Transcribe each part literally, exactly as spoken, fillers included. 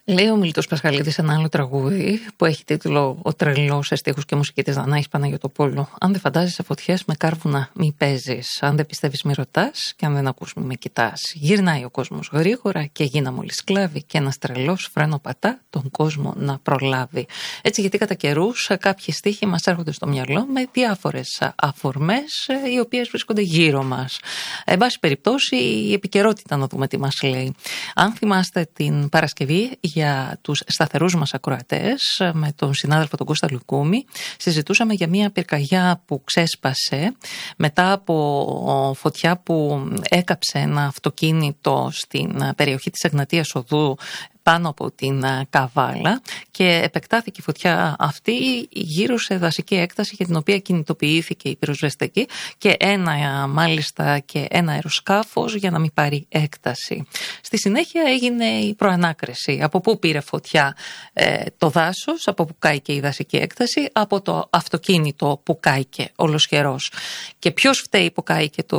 Λέει ο Μίλτος Πασχαλίδης ένα άλλο τραγούδι που έχει τίτλο «Ο τρελός» σε στίχους και μουσική της Δανάης Παναγιωτοπούλου. Αν δεν φαντάζεσαι φωτιές με κάρβουνα μη παίζεις. Αν δεν πιστεύεις μη ρωτάς και αν δεν ακούς μη με κοιτάς. Γυρνάει ο κόσμος γρήγορα και γίναμε όλοι σκλάβοι και ένας τρελός φρένο πατά τον κόσμο να προλάβει. Έτσι, γιατί κατά καιρούς κάποιοι στίχοι μας έρχονται στο μυαλό με διάφορες αφορμές οι οποίες βρίσκονται γύρω μας. Εν πάση περιπτώσει, η επικαιρότητα να δούμε τι μας λέει. Αν θυμάστε την Παρασκευή, για τους σταθερούς μας ακροατές, με τον συνάδελφο τον Κώστα Λουκούμη, συζητούσαμε για μια πυρκαγιά που ξέσπασε μετά από φωτιά που έκαψε ένα αυτοκίνητο στην περιοχή της Εγνατίας Οδού πάνω από την Καβάλα και επεκτάθηκε η φωτιά αυτή γύρω σε δασική έκταση για την οποία κινητοποιήθηκε η πυροσβεστική και ένα μάλιστα και ένα αεροσκάφος για να μην πάρει έκταση. Στη συνέχεια έγινε η προανάκριση. Από πού πήρε φωτιά ε, το δάσος, από πού κάηκε η δασική έκταση, από το αυτοκίνητο που κάηκε ολοσχερός. Και ποιος φταίει που κάηκε το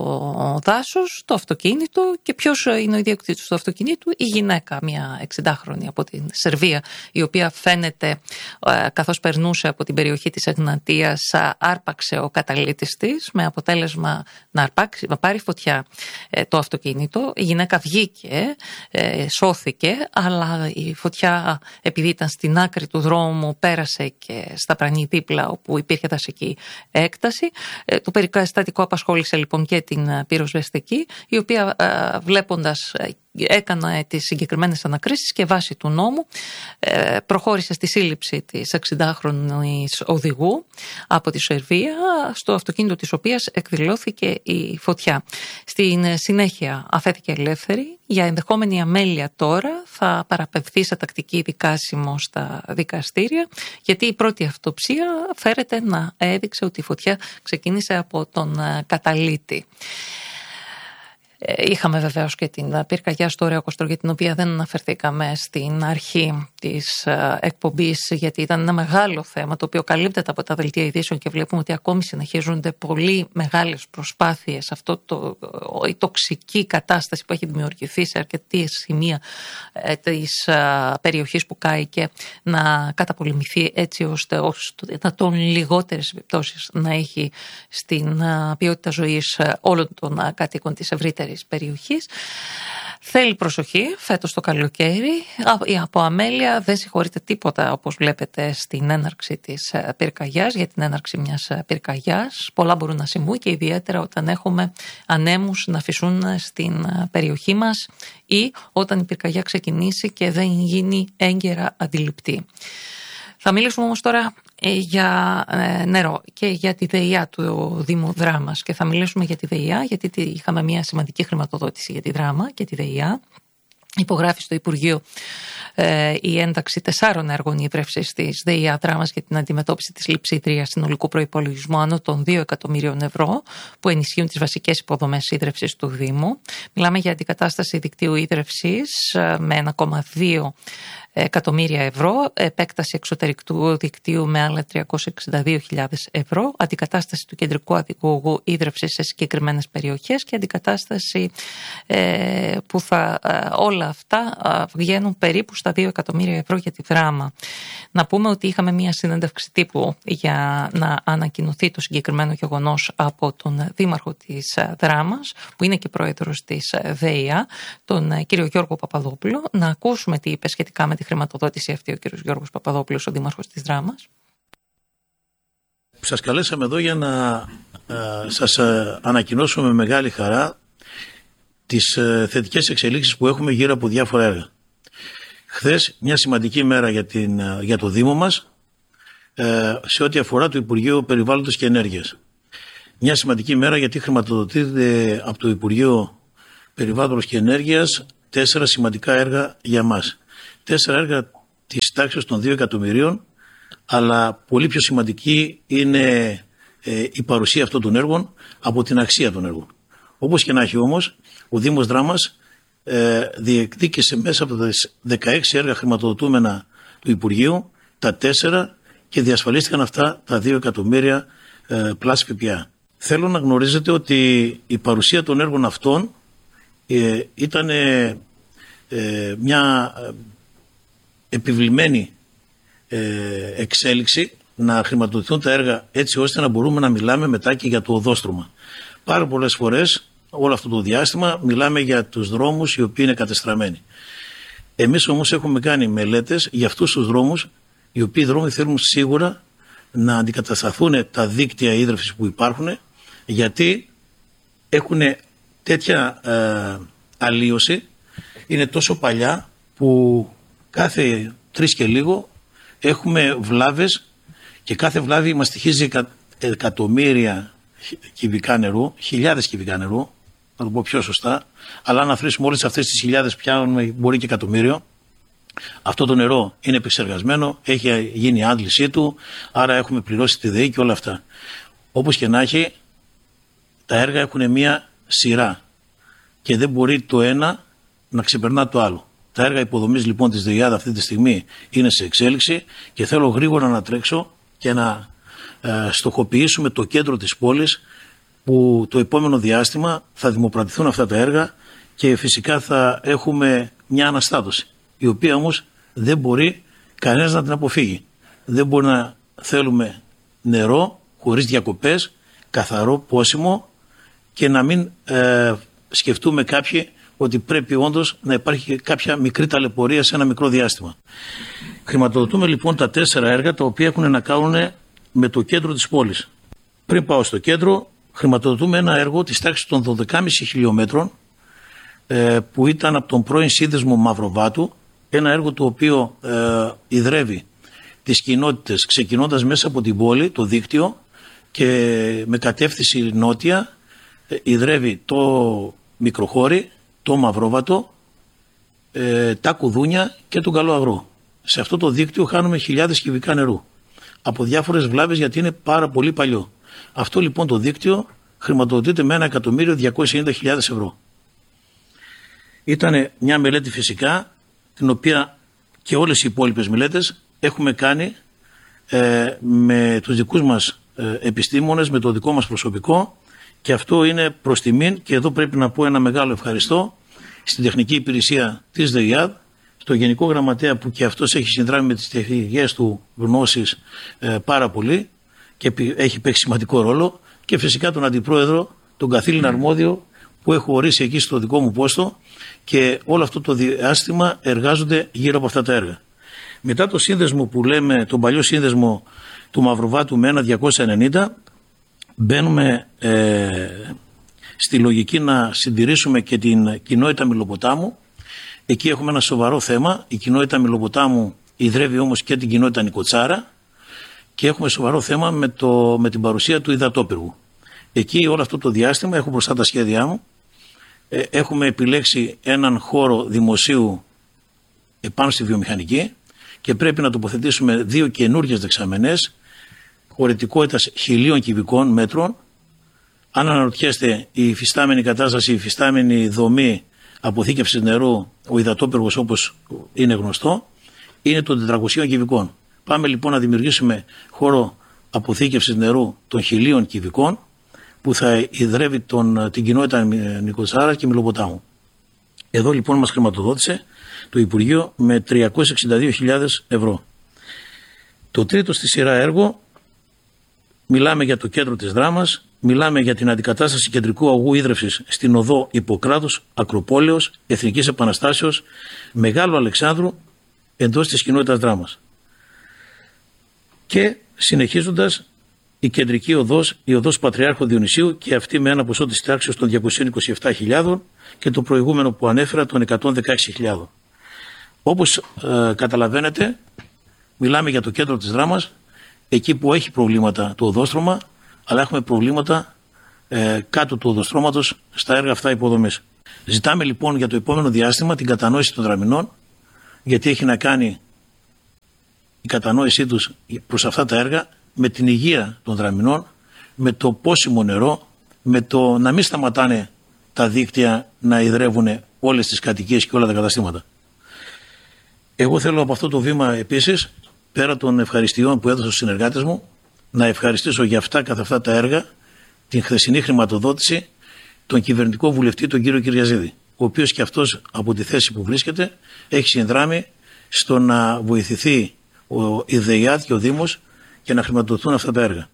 δάσος, το αυτοκίνητο, και ποιος είναι ο ιδιοκτήτης του αυτοκινήτου? Η γυναίκα, μια εξηντάχρονη από την Σερβία, η οποία φαίνεται καθώς περνούσε από την περιοχή της Εγνατίας άρπαξε ο καταλύτης της με αποτέλεσμα να, αρπάξει, να πάρει φωτιά το αυτοκίνητο. Η γυναίκα βγήκε, σώθηκε, αλλά η φωτιά, επειδή ήταν στην άκρη του δρόμου, πέρασε και στα Πρανή δίπλα όπου υπήρχε δασική έκταση. Το περιστατικό απασχόλησε λοιπόν και την πυροσβεστική, η οποία βλέποντας έκανε τις συγκεκριμένες ανακρίσεις και βάσει του νόμου ε, προχώρησε στη σύλληψη της εξηντάχρονης οδηγού από τη Σερβία, στο αυτοκίνητο της οποίας εκδηλώθηκε η φωτιά. Στην συνέχεια αφέθηκε ελεύθερη. Για ενδεχόμενη αμέλεια τώρα θα παραπευθεί σε τακτική δικάσιμο στα δικαστήρια, γιατί η πρώτη αυτοψία φέρεται να έδειξε ότι η φωτιά ξεκίνησε από τον καταλύτη. Είχαμε βεβαίως και την πυρκαγιά στο Ωραίο Κοστρό, για την οποία δεν αναφερθήκαμε στην αρχή της εκπομπής, γιατί ήταν ένα μεγάλο θέμα το οποίο καλύπτεται από τα δελτία ειδήσεων και βλέπουμε ότι ακόμη συνεχίζονται πολύ μεγάλες προσπάθειες. Αυτό το, η τοξική κατάσταση που έχει δημιουργηθεί σε αρκετή σημεία της περιοχής που κάηκε να καταπολεμηθεί, έτσι ώστε να τον λιγότερες επιπτώσεις να έχει στην ποιότητα ζωής όλων των κατοίκων της ευρύτερης περιοχής. Θέλει προσοχή φέτος το καλοκαίρι. Από αμέλεια δεν συγχωρείται τίποτα, όπως βλέπετε στην έναρξη της πυρκαγιάς. Για την έναρξη μιας πυρκαγιάς πολλά μπορούν να συμβούν, και ιδιαίτερα όταν έχουμε ανέμους να φυσούν στην περιοχή μας ή όταν η πυρκαγιά ξεκινήσει και δεν γίνει έγκαιρα αντιληπτή. Θα μιλήσουμε όμως τώρα για νερό και για τη ΔΕΙΑ του Δήμου Δράμας, και θα μιλήσουμε για τη ΔΕΙΑ γιατί είχαμε μια σημαντική χρηματοδότηση για τη Δράμα και τη ΔΕΙΑ. Υπογράφει στο Υπουργείο ε, η ένταξη τεσσάρων έργων ίδρευσης της ΔΕΙΑ Δράμας για την αντιμετώπιση της λειψιδρίας συνολικού προϋπολογισμού άνω των δύο εκατομμυρίων ευρώ, που ενισχύουν τις βασικές υποδομές ίδρευσης του Δήμου. Μιλάμε για αντικατάσταση δικτύου ίδρευσης ε, με ένα κόμμα δύο εκατομμύρια ευρώ, επέκταση εξωτερικού δικτύου με άλλα τριακόσιες εξήντα δύο χιλιάδες ευρώ, αντικατάσταση του κεντρικού αδικογού ίδρευσης σε συγκεκριμένες περιοχές και αντικατάσταση ε, που θα ε, όλα αυτά ε, βγαίνουν περίπου στα δύο εκατομμύρια ευρώ για τη Δράμα. Να πούμε ότι είχαμε μία συνέντευξη τύπου για να ανακοινωθεί το συγκεκριμένο γεγονός από τον Δήμαρχο της Δράμας, που είναι και πρόεδρος της ΔΕΙΑ, τον κύριο Γιώργο Παπαδόπουλο. Να ακούσουμε τι είπε σχετικά με τη χρηματοδότηση αυτή ο κύριος Γιώργος Παπαδόπουλος, ο Δήμαρχος της Δράμας. Σας καλέσαμε εδώ για να ε, σας ε, ανακοινώσουμε με μεγάλη χαρά τις ε, θετικές εξελίξεις που έχουμε γύρω από διάφορα έργα. Χθες μια σημαντική μέρα για, την, ε, για το Δήμο μας ε, σε ό,τι αφορά το Υπουργείο Περιβάλλοντος και Ενέργειας. Μια σημαντική μέρα γιατί χρηματοδοτείται από το Υπουργείο Περιβάλλοντος και Ενέργειας τέσσερα σημαντικά έργα για μας. Τέσσερα έργα της τάξης των δύο εκατομμυρίων, αλλά πολύ πιο σημαντική είναι ε, η παρουσία αυτών των έργων από την αξία των έργων. Όπως και να έχει όμως, ο Δήμος Δράμας ε, διεκδίκησε μέσα από τα δεκαέξι έργα χρηματοδοτούμενα του Υπουργείου τα τέσσερα και διασφαλίστηκαν αυτά τα δύο εκατομμύρια ε, πλάς ΦΠΑ. Θέλω να γνωρίζετε ότι η παρουσία των έργων αυτών ε, ήταν ε, ε, μια επιβλημένη ε, εξέλιξη να χρηματοδοτηθούν τα έργα έτσι ώστε να μπορούμε να μιλάμε μετά και για το οδόστρωμα. Πάρα πολλές φορές όλο αυτό το διάστημα μιλάμε για τους δρόμους οι οποίοι είναι κατεστραμμένοι. Εμείς όμως έχουμε κάνει μελέτες για αυτούς τους δρόμους, οι οποίοι δρόμοι θέλουν σίγουρα να αντικατασταθούν τα δίκτυα ίδρυυσης που υπάρχουν, γιατί έχουν τέτοια ε, αλλίωση, είναι τόσο παλιά που κάθε τρεις και λίγο έχουμε βλάβες και κάθε βλάβη μας στοιχίζει εκα, εκατομμύρια κυβικά νερού, χιλιάδες κυβικά νερού, να το πω πιο σωστά, αλλά αν αφήσουμε όλες αυτές τις χιλιάδες πιάνουμε μπορεί και εκατομμύριο. Αυτό το νερό είναι επεξεργασμένο, έχει γίνει η άντλησή του, άρα έχουμε πληρώσει τη ΔΕΗ και όλα αυτά. Όπως και να έχει, τα έργα έχουν μία σειρά και δεν μπορεί το ένα να ξεπερνά το άλλο. Τα έργα υποδομής λοιπόν της ΔΕΙΑΔ αυτή τη στιγμή είναι σε εξέλιξη και θέλω γρήγορα να τρέξω και να ε, στοχοποιήσουμε το κέντρο της πόλης, που το επόμενο διάστημα θα δημοπρατηθούν αυτά τα έργα και φυσικά θα έχουμε μια αναστάτωση, η οποία όμως δεν μπορεί κανένας να την αποφύγει. Δεν μπορεί να θέλουμε νερό χωρίς διακοπές, καθαρό πόσιμο και να μην ε, σκεφτούμε κάποιοι ότι πρέπει όντως να υπάρχει κάποια μικρή ταλαιπωρία σε ένα μικρό διάστημα. Χρηματοδοτούμε λοιπόν τα τέσσερα έργα τα οποία έχουν να κάνουν με το κέντρο της πόλης. Πριν πάω στο κέντρο, χρηματοδοτούμε ένα έργο της τάξης των δώδεκα κόμμα πέντε χιλιόμετρων ε, που ήταν από τον πρώην σύνδεσμο Μαυροβάτου, ένα έργο το οποίο ε, ιδρεύει τις κοινότητες ξεκινώντας μέσα από την πόλη, το δίκτυο, και με κατεύθυνση νότια ε, ιδρεύει το Μικροχώρι, το Μαυρόβατο, ε, τα Κουδούνια και τον Καλοαγρό. Σε αυτό το δίκτυο χάνουμε χιλιάδες κυβικά νερού από διάφορες βλάβες, γιατί είναι πάρα πολύ παλιό. Αυτό λοιπόν το δίκτυο χρηματοδοτείται με ένα εκατομμύριο διακόσιες ενενήντα χιλιάδες ευρώ. Ήταν μια μελέτη φυσικά, την οποία και όλες οι υπόλοιπες μελέτες έχουμε κάνει ε, με τους δικούς μας ε, επιστήμονες, με το δικό μας προσωπικό, και αυτό είναι προς τιμήν, και εδώ πρέπει να πω ένα μεγάλο ευχαριστώ στην τεχνική υπηρεσία της ΔΕΙΑΔ, στο Γενικό Γραμματέα που και αυτός έχει συνδράμει με τις τεχνικές του γνώσεις ε, πάρα πολύ και έχει παίξει σημαντικό ρόλο, και φυσικά τον Αντιπρόεδρο, τον καθήλυνα αρμόδιο που έχω ορίσει εκεί στο δικό μου πόστο, και όλο αυτό το διάστημα εργάζονται γύρω από αυτά τα έργα. Μετά το σύνδεσμο που λέμε, τον παλιό σύνδεσμο του Μαυροβάτου με ένα διακόσια ενενήντα, μπαίνουμε ε, στη λογική να συντηρήσουμε και την κοινότητα Μιλοποτάμου. Εκεί έχουμε ένα σοβαρό θέμα. Η κοινότητα Μιλοποτάμου ιδρεύει όμως και την κοινότητα Νικοτσάρα, και έχουμε σοβαρό θέμα με, το, με την παρουσία του υδατόπυργου. Εκεί όλο αυτό το διάστημα, έχω μπροστά τα σχέδιά μου, ε, έχουμε επιλέξει έναν χώρο δημοσίου επάνω στη βιομηχανική και πρέπει να τοποθετήσουμε δύο καινούργιες δεξαμενές χωρητικότητας χιλίων κυβικών μέτρων. Αν αναρωτιέστε, η υφιστάμενη κατάσταση, η υφιστάμενη δομή αποθήκευσης νερού, ο υδατόπυργος όπως είναι γνωστό, είναι των τετρακοσίων κυβικών. Πάμε λοιπόν να δημιουργήσουμε χώρο αποθήκευσης νερού των χιλίων κυβικών που θα ιδρεύει τον, την κοινότητα Νικοτσάρα και Μιλοποτάμου. Εδώ λοιπόν μας χρηματοδότησε το Υπουργείο με τριακόσιες εξήντα δύο χιλιάδες ευρώ. Το τρίτο στη σειρά έργο, μιλάμε για το κέντρο της Δράμας, μιλάμε για την αντικατάσταση κεντρικού αγωγού ίδρευσης στην οδό Ιπποκράτους, Ακροπόλεως, Εθνικής Επαναστάσεως, Μεγάλου Αλεξάνδρου, εντός της κοινότητας Δράμας. Και συνεχίζοντας, η κεντρική οδός, η οδός Πατριάρχου Διονυσίου, και αυτή με ένα ποσό της τάξης των διακόσιες είκοσι επτά χιλιάδων, και το προηγούμενο που ανέφερα των εκατόν δεκαέξι χιλιάδων. Όπως ε, καταλαβαίνετε, μιλάμε για το κέντρο της Δράμας, εκεί που έχει προβλήματα το οδόστρωμα, αλλά έχουμε προβλήματα ε, κάτω του οδοστρώματος στα έργα αυτά υποδομής. Ζητάμε λοιπόν για το επόμενο διάστημα την κατανόηση των δραμηνών, γιατί έχει να κάνει η κατανόησή τους προς αυτά τα έργα με την υγεία των δραμηνών, με το πόσιμο νερό, με το να μην σταματάνε τα δίκτυα να ιδρεύουν όλες τις κατοικίες και όλα τα καταστήματα. Εγώ θέλω από αυτό το βήμα επίσης, πέρα των ευχαριστειών που έδωσα στους συνεργάτες μου, να ευχαριστήσω για αυτά καθ' αυτά τα έργα την χθεσινή χρηματοδότηση τον κυβερνητικό βουλευτή, τον κύριο Κυριαζίδη, ο οποίος και αυτός από τη θέση που βρίσκεται έχει συνδράμει στο να βοηθηθεί ο, η ΔΕΙΑΤ και ο Δήμος και να χρηματοδοτούν αυτά τα έργα.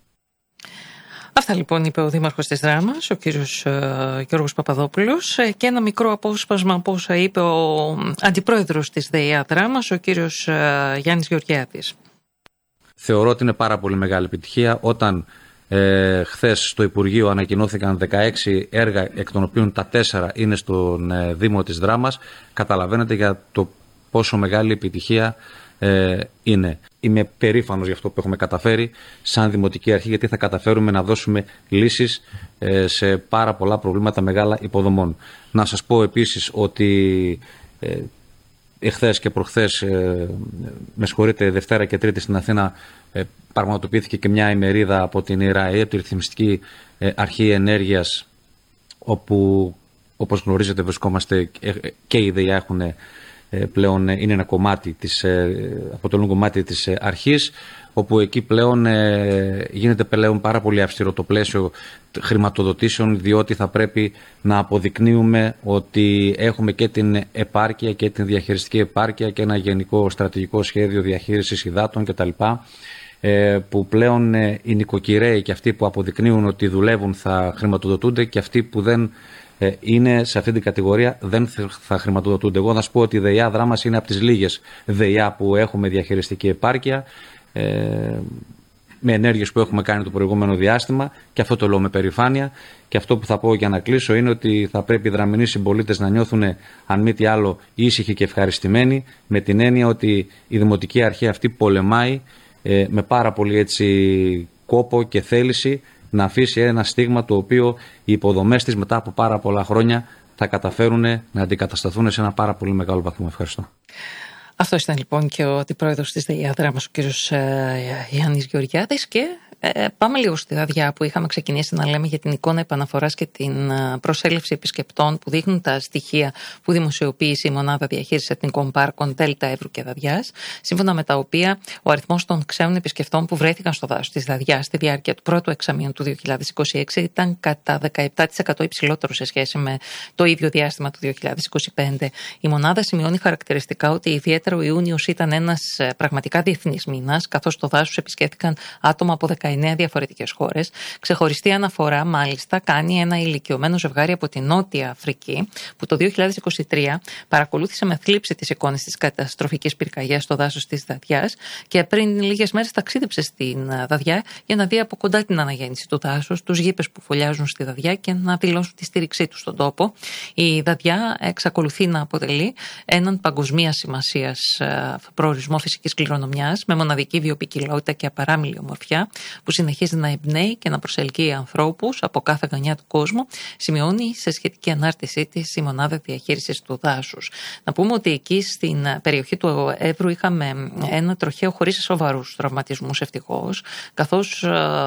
Αυτά λοιπόν είπε ο Δήμαρχος της Δράμας, ο κύριος uh, Γιώργος Παπαδόπουλος, και ένα μικρό απόσπασμα από όσα είπε ο Αντιπρόεδρος της ΔΕΙΑΤ Δράμας, ο κύριος uh, Γιάννης Γεωργιάδης. Θεωρώ ότι είναι πάρα πολύ μεγάλη επιτυχία όταν ε, χθες στο Υπουργείο ανακοινώθηκαν δεκαέξι έργα, εκ των οποίων τα τέσσερα είναι στον ε, Δήμο της Δράμας. Καταλαβαίνετε για το πόσο μεγάλη επιτυχία ε, είναι. Είμαι περήφανος για αυτό που έχουμε καταφέρει σαν Δημοτική Αρχή, γιατί θα καταφέρουμε να δώσουμε λύσεις ε, σε πάρα πολλά προβλήματα μεγάλα υποδομών. Να σας πω επίσης ότι ε, εχθές και προχθές, ε, με συγχωρείτε, Δευτέρα και Τρίτη στην Αθήνα ε, πραγματοποιήθηκε και μια ημερίδα από την ΕΡΑΕ, τη Ρυθμιστική ε, Αρχή Ενέργειας, όπου όπως γνωρίζετε βρισκόμαστε ε, και οι ΔΕΙΑ έχουν ε, πλέον είναι ένα κομμάτι της, ε, αποτελούν κομμάτι της ε, αρχής, όπου εκεί πλέον ε, γίνεται πλέον πάρα πολύ αυστηρό το πλαίσιο χρηματοδοτήσεων, διότι θα πρέπει να αποδεικνύουμε ότι έχουμε και την επάρκεια και την διαχειριστική επάρκεια και ένα γενικό στρατηγικό σχέδιο διαχείρισης υδάτων κτλ. Ε, που πλέον ε, οι νοικοκυρέοι και αυτοί που αποδεικνύουν ότι δουλεύουν θα χρηματοδοτούνται, και αυτοί που δεν ε, είναι σε αυτή την κατηγορία δεν θα χρηματοδοτούνται. Εγώ να σου πω ότι η ΔΕΙΑ Δράμας είναι από τις λίγες ΔΕΙΑ που έχουμε διαχειριστική επάρκεια, ε, με ενέργειες που έχουμε κάνει το προηγούμενο διάστημα, και αυτό το λέω με περηφάνεια. Και αυτό που θα πω για να κλείσω είναι ότι θα πρέπει οι δραμηνοί συμπολίτες να νιώθουν, αν μη τι άλλο, ήσυχοι και ευχαριστημένοι, με την έννοια ότι η Δημοτική Αρχή αυτή πολεμάει ε, με πάρα πολύ έτσι κόπο και θέληση να αφήσει ένα στίγμα το οποίο οι υποδομές της μετά από πάρα πολλά χρόνια θα καταφέρουν να αντικατασταθούν σε ένα πάρα πολύ μεγάλο βαθμό. Ευχαριστώ. Αυτό ήταν λοιπόν και ο Αντιπρόεδρος της ΔΕΙΑ Δράμας, ο κύριος ε, Γιάννης Γεωργιάδης. Και ε, πάμε λίγο στη Δαδιά, που είχαμε ξεκινήσει να λέμε για την εικόνα επαναφοράς και την ε, προσέλευση επισκεπτών, που δείχνουν τα στοιχεία που δημοσιοποίησε η Μονάδα Διαχείρισης Εθνικών Πάρκων Δέλτα Εύρου και Δαδιάς, σύμφωνα με τα οποία ο αριθμός των ξένων επισκεπτών που βρέθηκαν στο δάσος της Δαδιάς στη διάρκεια του πρώτου εξαμήνου του δύο χιλιάδες είκοσι έξι ήταν κατά δεκαεπτά τοις εκατό υψηλότερο σε σχέση με το ίδιο διάστημα του δύο χιλιάδες είκοσι πέντε. Η μονάδα σημειώνει χαρακτηριστικά ότι ιδιαίτερα ο Ιούνιος ήταν ένας πραγματικά διεθνής μήνας, καθώς στο δάσος επισκέφθηκαν άτομα από δεκαεννέα διαφορετικές χώρες. Ξεχωριστή αναφορά, μάλιστα, κάνει ένα ηλικιωμένο ζευγάρι από τη Νότια Αφρική, που το δύο χιλιάδες είκοσι τρία παρακολούθησε με θλίψη τις εικόνες της καταστροφικής πυρκαγιάς στο δάσος της Δαδιάς και πριν λίγες μέρες ταξίδεψε στην Δαδιά για να δει από κοντά την αναγέννηση του δάσους, τους γήπες που φωλιάζουν στη Δαδιά και να δηλώσουν τη στήριξή τους στον τόπο. Η Δαδιά εξακολουθεί να αποτελεί έναν παγκοσμία σημασίας προορισμό φυσικής κληρονομιάς με μοναδική βιοποικιλότητα και απαράμιλη ομορφιά, που συνεχίζει να εμπνέει και να προσελκύει ανθρώπους από κάθε γωνιά του κόσμου, σημειώνει σε σχετική ανάρτησή της η Μονάδα Διαχείρισης του Δάσους. Να πούμε ότι εκεί στην περιοχή του Εύρου είχαμε ένα τροχαίο χωρίς σοβαρούς τραυματισμούς, ευτυχώς, καθώς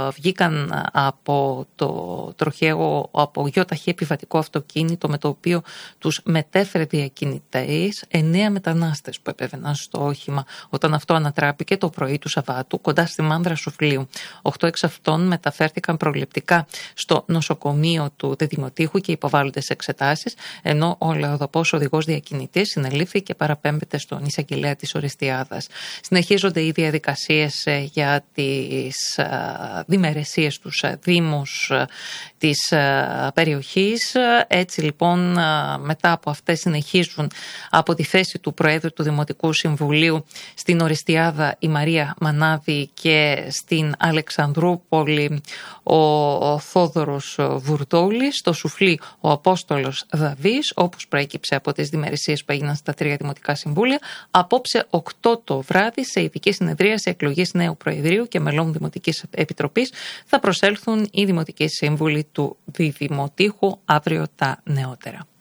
βγήκαν από το τροχαίο από γιοταχή επιβατικό αυτοκίνητο με το οποίο τους μετέφερε διακινητές εννέα μετανάστες που επέβαιναν στο όχημα όταν αυτό ανατράπηκε το πρωί του Σαββάτου κοντά στη Μάνδρα Σουφλίου. Οχτώ εξ αυτών μεταφέρθηκαν προληπτικά στο νοσοκομείο του Διδημοτήχου και υποβάλλονται σε εξετάσεις, ενώ ο λαοδαπός οδηγός διακινητής συνελήφθη και παραπέμπεται στον εισαγγελέα της Ορεστιάδας. Συνεχίζονται οι διαδικασίες για τις διμερεσίες στους δήμους της περιοχής. Έτσι λοιπόν, μετά από αυτές συνεχίζουν από τη θέση του Προέδρου του Δημοτικού Συμβουλίου στην Ορεστιάδα η Μαρία Μανάδη και στην Αλεξανδρούπολη ο Θόδωρος Βουρδόλης, στο Σουφλί ο Απόστολος Δαβής, όπως προέκυψε από τις διμερεσίες που έγιναν στα τρία Δημοτικά Συμβούλια. Απόψε οκτώ το βράδυ, σε ειδική συνεδρίαση εκλογής νέου Προεδρείου και μελών Δημοτικής Επιτροπής, θα προσέλθουν οι Δημοτικοί Σύμβουλοι του Διδημοτήχου. Αύριο τα νεότερα.